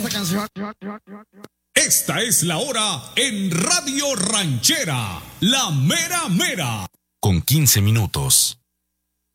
esa canción. Esta es la hora en Radio Ranchera, la mera mera. Con 15 minutos.